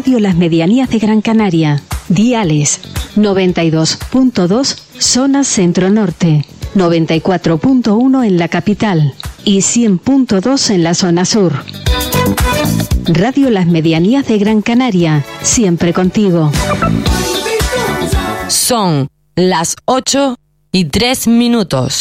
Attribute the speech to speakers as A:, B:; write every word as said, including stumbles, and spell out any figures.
A: Radio Las Medianías de Gran Canaria. Diales noventa y dos punto dos zona centro-norte, noventa y cuatro punto uno en la capital y cien punto dos en la zona sur. Radio Las Medianías de Gran Canaria, siempre contigo.
B: Son las ocho y tres minutos.